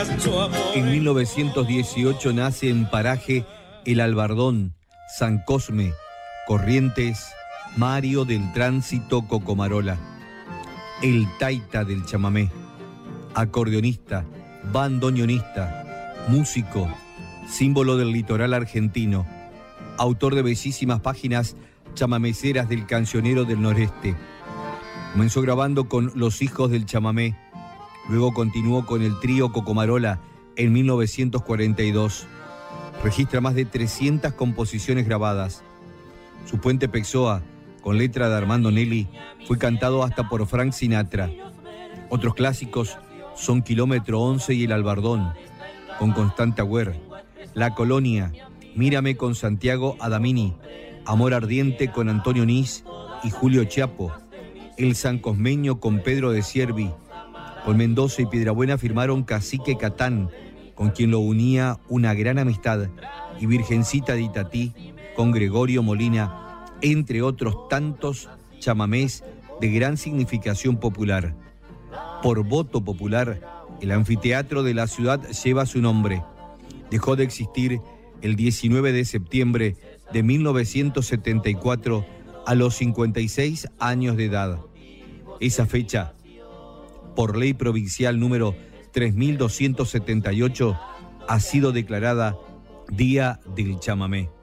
En 1918 nace en Paraje, El Albardón, San Cosme, Corrientes, Mario del Tránsito Cocomarola, el taita del chamamé, acordeonista, bandoneonista, músico, símbolo del litoral argentino, autor de bellísimas páginas chamameceras del Cancionero del Noreste. Comenzó grabando con Los Hijos del Chamamé, luego continuó con el trío Cocomarola en 1942. Registra más de 300 composiciones grabadas. Su Puente Pexoa, con letra de Armando Nelly, fue cantado hasta por Frank Sinatra. Otros clásicos son Kilómetro 11 y El Albardón, con Constante Agüer, La Colonia, Mírame con Santiago Adamini, Amor Ardiente con Antonio Nis y Julio Chiapo, El Sancosmeño con Pedro de Siervi. Con Mendoza y Piedrabuena firmaron Cacique Catán, con quien lo unía una gran amistad, y Virgencita de Itatí con Gregorio Molina, entre otros tantos chamamés de gran significación popular. Por voto popular, el anfiteatro de la ciudad lleva su nombre. Dejó de existir el 19 de septiembre de 1974 a los 56 años de edad. Esa fecha, por ley provincial número 3278, ha sido declarada Día del Chamamé.